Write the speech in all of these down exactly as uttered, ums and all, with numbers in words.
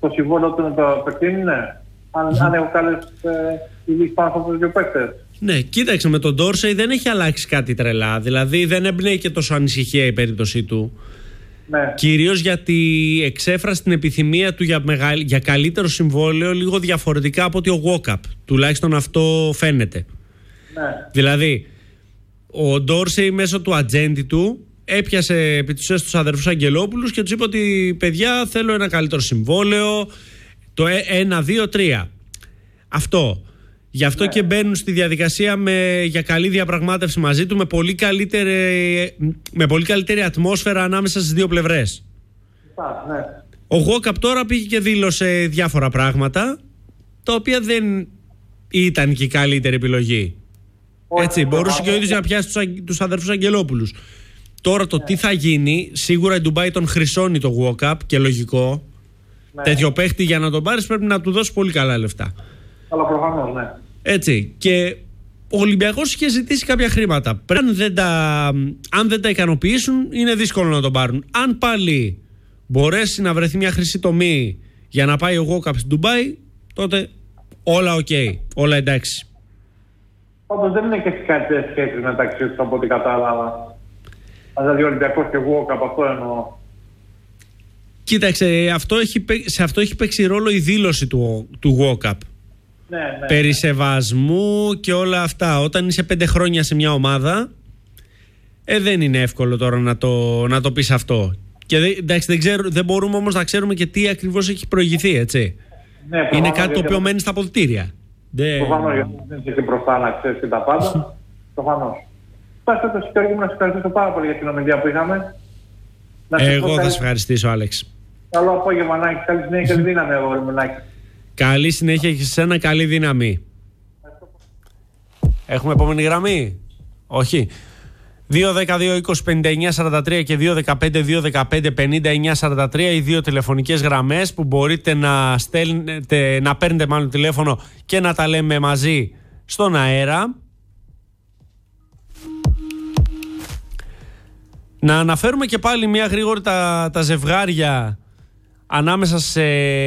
το συμβόλαιο του να το επεκτείνει, ναι. Αν, αν έχω καλές ειδήσεις πάνω από τους δύο παίκτες. Ναι, κοίταξε, με τον Ντόρσεϊ δεν έχει αλλάξει κάτι τρελά. Δηλαδή δεν εμπνέει και τόσο ανησυχία η περίπτωσή του. Ναι. Κυρίως γιατί εξέφρασε την επιθυμία του για, μεγαλ... για καλύτερο συμβόλαιο λίγο διαφορετικά από ότι ο Walkup. Τουλάχιστον αυτό φαίνεται. Ναι. Δηλαδή, ο Ντόρσεϊ μέσω του ατζέντη του έπιασε επί της ουσίας τους αδερφούς Αγγελόπουλους και τους είπε ότι παιδιά θέλω ένα καλύτερο συμβόλαιο, το ένα, δύο, τρία. Αυτό. Γι' αυτό, ναι, και μπαίνουν στη διαδικασία με, για καλή διαπραγμάτευση μαζί του με πολύ καλύτερη, με πολύ καλύτερη ατμόσφαιρα ανάμεσα στις δύο πλευρές. Ναι. Ο Walkup τώρα πήγε και δήλωσε διάφορα πράγματα τα οποία δεν ήταν και η καλύτερη επιλογή. Όχι, έτσι, μπορούσε και ο ίδιος να πιάσει τους, τους αδερφούς Αγγελόπουλους. Τώρα το, ναι, τι θα γίνει, σίγουρα η Ντουμπάι τον χρυσώνει το Walkup και λογικό. Ναι. Τέτοιο παίχτη για να τον πάρεις πρέπει να του δώσει πολύ καλά λεφτά. Αλλά προφανώς, ναι. Έτσι. Και ο Ολυμπιακός είχε ζητήσει κάποια χρήματα. Πρέπει, αν, δεν τα, αν δεν τα ικανοποιήσουν, είναι δύσκολο να τον πάρουν. Αν πάλι μπορέσει να βρεθεί μια χρυσή τομή για να πάει ο Walkup στην Ντουμπάι, τότε όλα οκ. Okay, όλα εντάξει. Πάντως δεν είναι και κάτι σχέση μεταξύ τους από ό,τι κατάλαβα. Δηλαδή ο Ολυμπιακός και Walkup, αυτό εννοώ. Κοίταξε, αυτό έχει, σε αυτό έχει παίξει ρόλο η δήλωση του, του Walkup. Ναι, ναι, περί ναι. σεβασμού και όλα αυτά. Όταν είσαι πέντε χρόνια σε μια ομάδα, ε, δεν είναι εύκολο τώρα να το, να το πεις αυτό. Και δε, εντάξει, δεν, ξέρω, δεν μπορούμε όμως να ξέρουμε και τι ακριβώς έχει προηγηθεί, έτσι. Ναι, είναι κάτι το οποίο μένει στα αποδυτήρια. Προφανώς, γιατί δεν είσαι και μπροστά να ξέρεις και τα πάντα. Προφανώς. Πάστε το Σικέργη μου να σας ευχαριστήσω πάρα πολύ για την ομιλία που είχαμε. Εγώ θα σας ευχαριστήσω, Άλεξ. Καλό απόγευμα, Νάκη. Καλή συνέχεια, καλή δύναμη, εγώ είμαι Νάκη. Καλή συνέχεια και σε ένα, καλή δύναμη. Έχουμε επόμενη γραμμή? Όχι. δύο δέκα δύο είκοσι πενήντα εννιά σαράντα τρία και δύο δεκαπέντε δύο δεκαπέντε πενήντα εννιά σαράντα τρία, οι δύο τηλεφωνικές γραμμές που μπορείτε να, στέλνετε, να παίρνετε μάλλον τηλέφωνο και να τα λέμε μαζί στον αέρα. Να αναφέρουμε και πάλι μια γρήγορη τα, τα ζευγάρια ανάμεσα σε...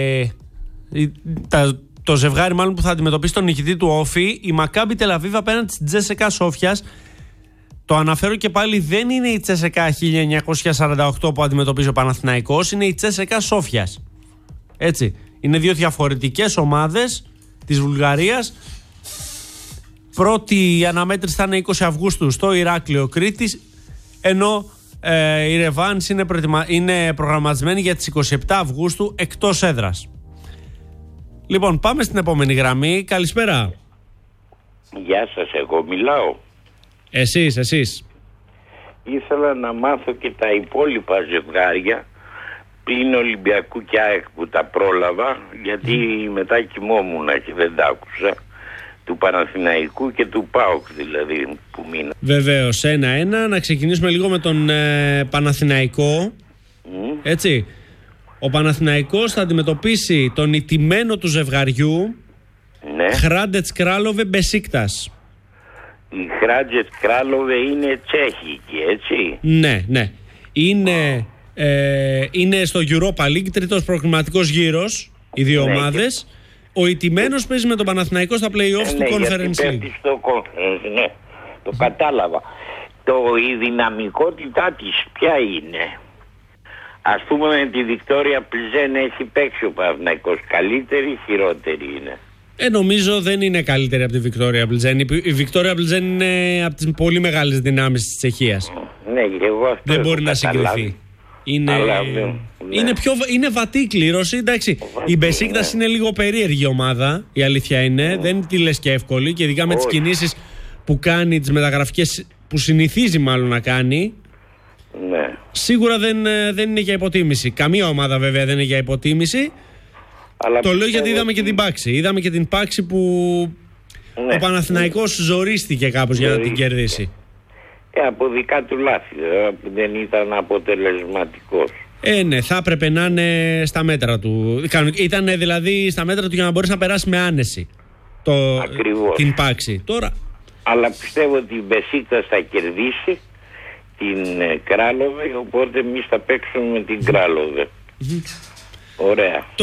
Τα, το ζευγάρι μάλλον που θα αντιμετωπίσει τον νικητή του Όφη, η Μακάμπι Τελαβίβ απέναντι στην Τσέσεκα Σόφιας. Το αναφέρω και πάλι, δεν είναι η Τσέσεκα χίλια εννιακόσια σαράντα οκτώ που αντιμετωπίζει ο Παναθηναϊκός, είναι η Τσέσεκα Σόφιας. Έτσι. Είναι δύο διαφορετικές ομάδες της Βουλγαρίας. Πρώτη αναμέτρηση θα είναι είκοσι Αυγούστου στο Ηράκλειο Κρήτης, ενώ ε, η ρεβάνς είναι, προετοιμα... είναι προγραμματισμένη για τις είκοσι επτά Αυγούστου εκτός έδρας. Λοιπόν, πάμε στην επόμενη γραμμή. Καλησπέρα. Γεια σας, εγώ μιλάω. Εσείς, εσείς. Ήθελα να μάθω και τα υπόλοιπα ζευγάρια πλην Ολυμπιακού και ΑΕΚ που τα πρόλαβα, γιατί mm. μετά κοιμόμουν και δεν τα άκουσα, του Παναθηναϊκού και του ΠΑΟΚ δηλαδή που μείνα. Βεβαίως, ένα-ένα. Να ξεκινήσουμε λίγο με τον ε, Παναθηναϊκό. Mm. Έτσι. Ο Παναθηναϊκός θα αντιμετωπίσει τον ηττημένο του ζευγαριού, ναι, Χράντετς Κράλοβε Μπεσίκτας. Η Χράντετς Κράλοβε είναι τσέχικη, έτσι. Ναι, ναι. Είναι, ε, είναι στο Europa League, τρίτος προκριματικός γύρος, οι δύο, ναι, ομάδες. Και... Ο ηττημένος παίζει με τον Παναθηναϊκό στα play-offs, ε, του, ναι, Conference League. Στο Conference, ναι, το κατάλαβα. Το, η δυναμικότητά της ποια είναι? Ας πούμε με τη Βικτόρια Πλιζέν έχει παίξει ο Παναθηναϊκός. Καλύτερη ή χειρότερη είναι? Ε, νομίζω δεν είναι καλύτερη από τη Βικτόρια Πλιζέν. Η Βικτόρια Πλιζέν είναι από τις πολύ μεγάλες δυνάμεις της Τσεχίας. Ναι, και εγώ αυτό δεν μπορεί να συγκριθεί. Είναι, Αλλά, ναι. είναι, πιο, είναι βατή κλήρωση. Εντάξει, βατή, η Μπεσίκτας, ναι, είναι λίγο περίεργη ομάδα. Η αλήθεια είναι. Mm. Δεν τη λες και εύκολη. Και ειδικά με τις κινήσεις που κάνει, τις μεταγραφικές που συνηθίζει μάλλον να κάνει. Ναι. Σίγουρα δεν, δεν είναι για υποτίμηση. Καμία ομάδα βέβαια δεν είναι για υποτίμηση. Αλλά το λέω γιατί είδαμε και την Πάξη. Είδαμε και την Πάξη που, ναι, ο Παναθηναϊκός ζορίστηκε κάπως για να την κερδίσει. Και από δικά του λάθη, δεν ήταν αποτελεσματικός. Ε, ναι, θα έπρεπε να είναι στα μέτρα του. Ήταν δηλαδή στα μέτρα του για να μπορέσει να περάσει με άνεση το, την Πάξη. Τώρα... Αλλά πιστεύω ότι η Μπεσίκτας θα κερδίσει την Κράλοβε, οπότε εμείς θα παίξουμε με την Κράλοβε. Ωραία.